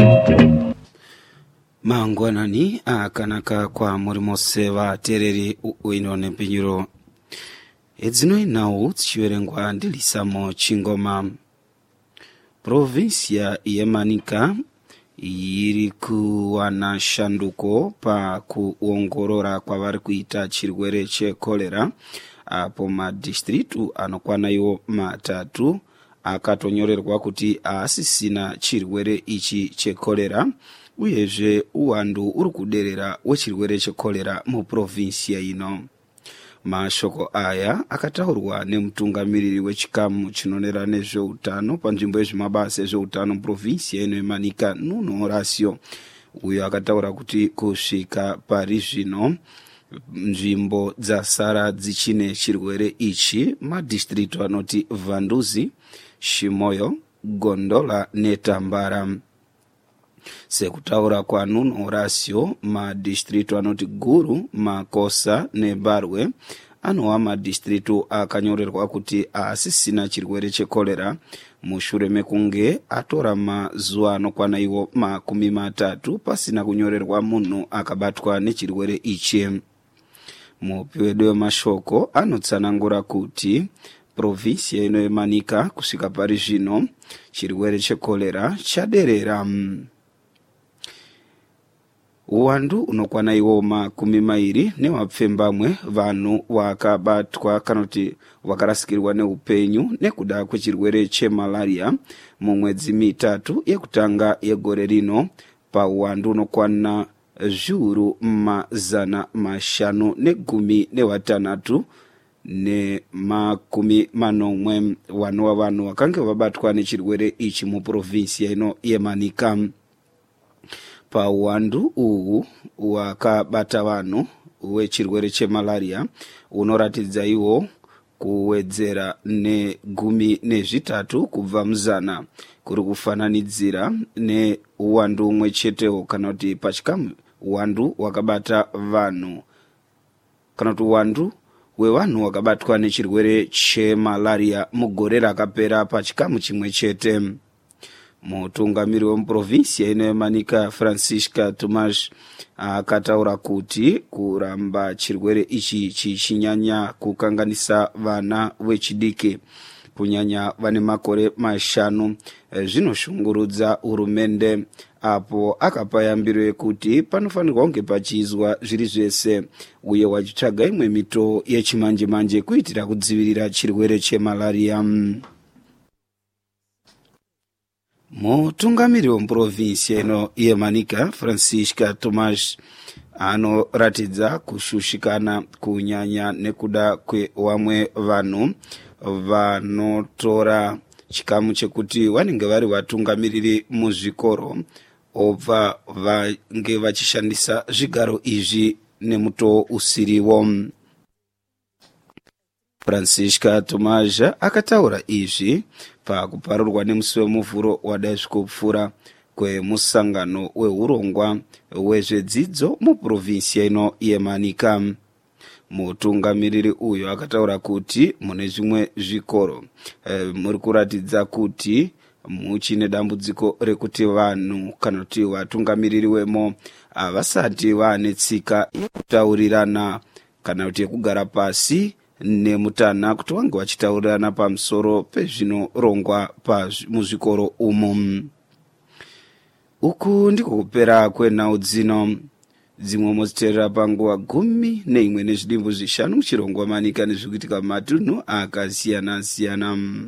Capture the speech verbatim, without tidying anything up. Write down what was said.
mangwanani akanaka kwa murimose vateereri uino nempinyuro edzino inawu dzichiverengwa ndilisamo chingoma. Provinsia yeManika iri kuwana shanduko pa kuongorora kwavari kuita chirwere chekolera apo madistritu anokwana iwo matatu akatonyorerwa kuti asisina chirwere ichi chekolera uyezve uwandu uri kuderera wechirwere chekolera muprovinsia ino. Mashoko aya akataurwa nemutungamiriri wechikamu chinonera nezveutano panzvimbo yezvemabasa ezveutano muprovinsia ino yeManika Nuno Horacio, uyo akataura kuti kusvika pari zvino nzvimbo dzasara dzichine chirwere ichi madistritu anoti Vanduzi, Shimoyo, Gondola neTambara. Sekutaura kwa Nuno Horacio, madistritu anoti Guru, Makosa neBarwe anowa madistritu akanyorerwa kuti asisina chirwere chekolera mushure mekunge atora mazuva anokwana iwo makumi matatu pasina kunyorerwa munhu akabatwa nechirwere ichi. Mupedo wemashoko anotsanangura kuti provinsia ino yeManika kusvika pari zvino chirwere chekolera chaderera. Uwandu unokwana iwo makumi mairi newapfembamwe vanhu vakabatwa kana kuti vakarasikirwa neupenyu nekuda kwechirwere chemalaria mumwedzi mitatu yekutanga yegore rino pauwandu unokwana zviuru mazana mashanu negumi nevatanhatu nemakumi manomwe vanhu vanhu vakange vabatwa nechirwere ichi muprovinsia ino yeManika. Pauwandu uhu wakabata vanhu wechirwere chemalaria unoratidza iwo kuwedzera negumi nezvitatu kubva muzana kuri kufananidzira neuwandu umwe chetewo kana kuti pachikamu uwandu wakabata vanhu kana kuti uwandu hwevanhu wakabatwa nechirwere chemalaria mugore rakapera pachikamu chimwe chete. Mutungamiri wemuprovinsia ino yeManika Francisca Tomás akataura kuti kuramba chirwere ichi chichinyanya kukanganisa vana vechidiki kunyanya vane makore mashanu zvinoshungurudza hurumende, apo akapa yambiro yekuti panofanirwa kunge pachiizwa zviri zvese uye wachitsvaga imwe mito yechimanje manje kuitira kudzivirira chirwere chemalaria. Mutungamiri wemuprovinsia ino yeManika Francisca Tomás anoratidza kushushikana kunyanya nekuda kwevamwe vanhu vanotora chikamu chekuti vanenge vari vatungamiriri muzvikoro obva vange vachishandisa zvigaro izvi nemuto usiriwo. Francisca Tomás akataura izvi pakuparurwa nemusi wemuvhuro wadai zvikupfuura kwemusangano wehurongwa wezvedzidzo muprovinsia ino yeManika. Mutungamiriri uyo akataura kuti mune zvimwe zvikoro e, muri kuratidza kuti muchine dambudziko rekuti vanhu kana kuti vatungamiriri wemo havasati vane tsika yekutaurirana kana kuti yekugara pasi nemutana kuti vange vachitaurirana pamusoro pezvinorongwa muzvikoro umo. Uku ndiko kupera kwenhau dzino. Dzimwe moziteerera panguva gumi neimwe nezvidimbu zvishanu muchirongwa Manika nezvikuitika mumatunhu akasiyana siyana.